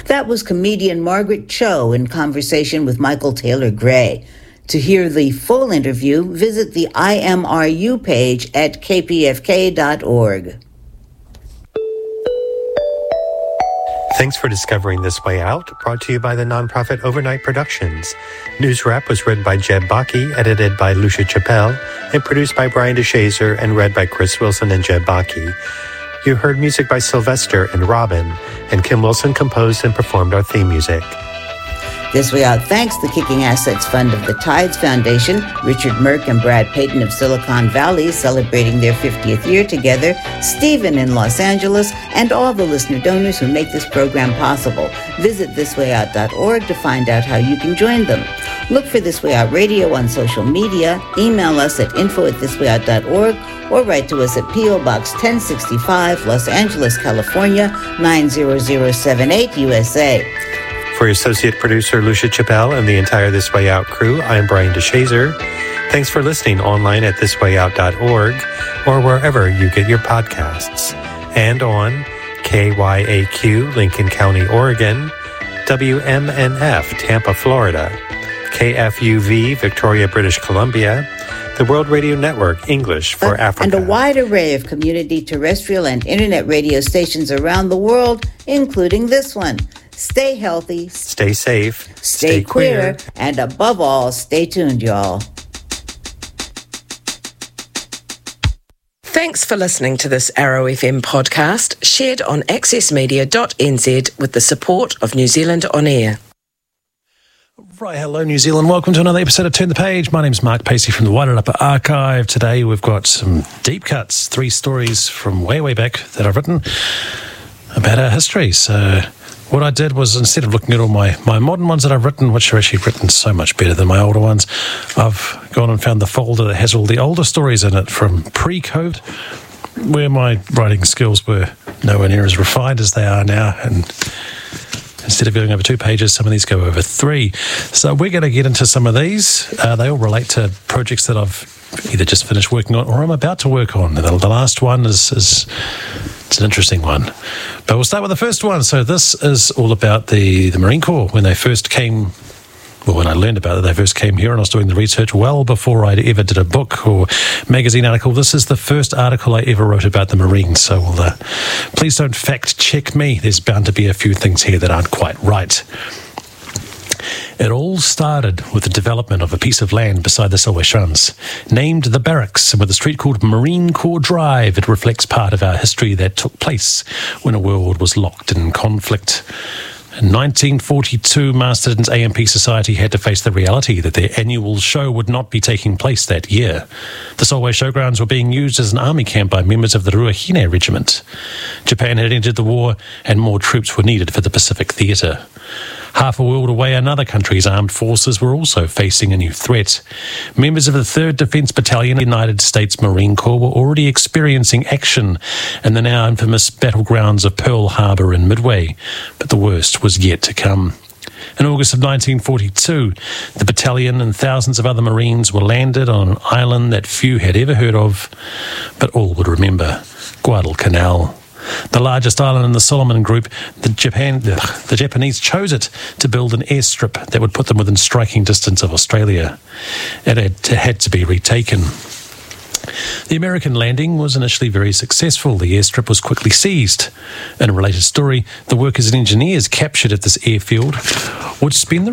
That was comedian Margaret Cho in conversation with Michael Taylor Gray. To hear the full interview, visit the IMRU page at kpfk.org. Thanks for discovering This Way Out, brought to you by the nonprofit Overnight Productions. News Wrap was written by Jeb Bakke, edited by Lucia Chappelle, and produced by Brian DeShazer and read by Chris Wilson and Jeb Bakke. You heard music by Sylvester and Robin, and Kim Wilson composed and performed our theme music. This Way Out thanks the Kicking Assets Fund of the Tides Foundation, Richard Merck and Brad Payton of Silicon Valley celebrating their 50th year together, Stephen in Los Angeles, and all the listener donors who make this program possible. Visit thiswayout.org to find out how you can join them. Look for This Way Out Radio on social media, email us at info@thiswayout.org, or write to us at P.O. Box 1065, Los Angeles, California, 90078, USA. For Associate Producer Lucia Chappelle and the entire This Way Out crew, I'm Brian DeShazer. Thanks for listening online at thiswayout.org or wherever you get your podcasts. And on KYAQ, Lincoln County, Oregon, WMNF, Tampa, Florida, KFUV, Victoria, British Columbia, the World Radio Network, English for Africa. And a wide array of community terrestrial and internet radio stations around the world, including this one. Stay healthy. Stay safe. Stay queer. And above all, stay tuned, y'all. Thanks for listening to this Arrow FM podcast, shared on accessmedia.nz with the support of New Zealand On Air. Right, hello New Zealand. Welcome to another episode of Turn the Page. My name's Mark Pacey from the Wairarapa Archive. Today we've got some deep cuts, 3 stories from way, way back that I've written about our history. So what I did was, instead of looking at all my modern ones that I've written, which are actually written so much better than my older ones, I've gone and found the folder that has all the older stories in it from pre-COVID, where my writing skills were nowhere near as refined as they are now. And instead of going over 2 pages, some of these go over 3. So we're going to get into some of these. They all relate to projects that I've either just finished working on or I'm about to work on. The last one is it's an interesting one. But we'll start with the first one. So this is all about the Marine Corps when they first came. Well, when I learned about it, they first came here and I was doing the research well before I ever did a book or magazine article. This is the first article I ever wrote about the Marines. So please don't fact check me. There's bound to be a few things here that aren't quite right. It all started with the development of a piece of land beside the Solway Shrans, named the Barracks, with a street called Marine Corps Drive. It reflects part of our history that took place when a world was locked in conflict. In 1942, Masterton's AMP Society had to face the reality that their annual show would not be taking place that year. The Solway Showgrounds were being used as an army camp by members of the Ruahine Regiment. Japan had entered the war, and more troops were needed for the Pacific Theatre. Half a world away, another country's armed forces were also facing a new threat. Members of the 3rd Defence Battalion of the United States Marine Corps were already experiencing action in the now infamous battlegrounds of Pearl Harbor and Midway, but the worst was yet to come. In August of 1942, the battalion and thousands of other Marines were landed on an island that few had ever heard of, but all would remember: Guadalcanal. The largest island in the Solomon Group, the Japanese chose it to build an airstrip that would put them within striking distance of Australia. It had to be retaken. The American landing was initially very successful. The airstrip was quickly seized. In a related story, the workers and engineers captured at this airfield would spend the